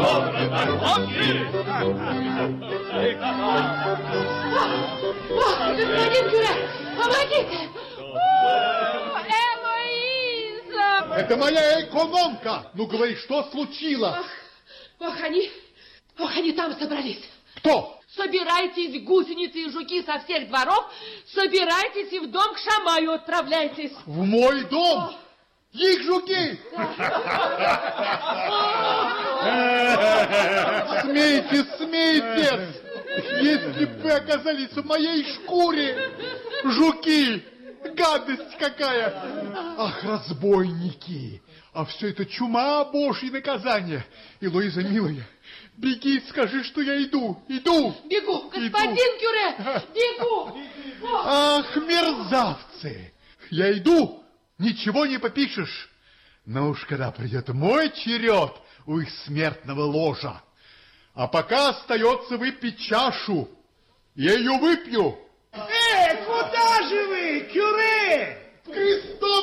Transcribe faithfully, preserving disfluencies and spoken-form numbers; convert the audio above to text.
Господин Кюре, помогите! Элоиза! Это моя экономка! Ну, говори, что случилось? Ох, ох, они, ох, они там собрались. Кто? Собирайтесь, гусеницы и жуки со всех дворов, собирайтесь и в дом к Шамаю отправляйтесь. В мой дом? О. Их жуки! Смейтесь, смейтесь! Если бы вы оказались в моей шкуре, жуки! Гадость какая! Ах, разбойники! А все это чума Божье наказание. Элоиза, милая, беги, скажи, что я иду, иду. Бегу, господин иду. Кюре, бегу. Ах, мерзавцы! Я иду, ничего не попишешь. Но уж когда придет мой черед у их смертного ложа, а пока остается выпить чашу, я ее выпью. Эй, куда же вы, Кюре? Христос!